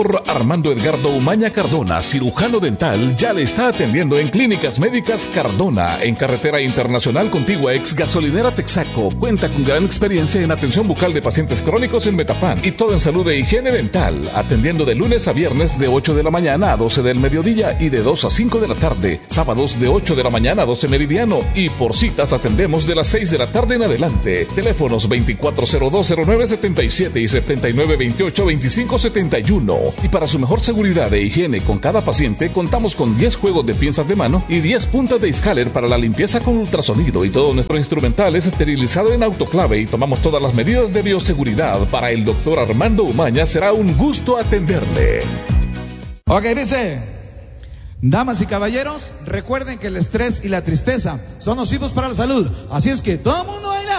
Armando Edgardo Umaña Cardona, cirujano dental, ya le está atendiendo en Clínicas Médicas Cardona, en Carretera Internacional Contigua, ex gasolinera Texaco. Cuenta con gran experiencia en atención bucal de pacientes crónicos en Metapán y todo en salud e higiene dental, atendiendo de lunes a viernes de 8 de la mañana a 12 del mediodía y de 2 a 5 de la tarde, sábados de 8 de la mañana a 12 meridiano, y por citas atendemos de las 6 de la tarde en adelante. Teléfonos 24020977 y 79282571. Y para su mejor seguridad e higiene con cada paciente, contamos con 10 juegos de pinzas de mano y 10 puntas de Scaler para la limpieza con ultrasonido, y todo nuestro instrumental es esterilizado en autoclave y tomamos todas las medidas de bioseguridad. Para el doctor Armando Umaña será un gusto atenderle. Ok, dice: damas y caballeros, recuerden que el estrés y la tristeza son nocivos para la salud, así es que todo el mundo baila.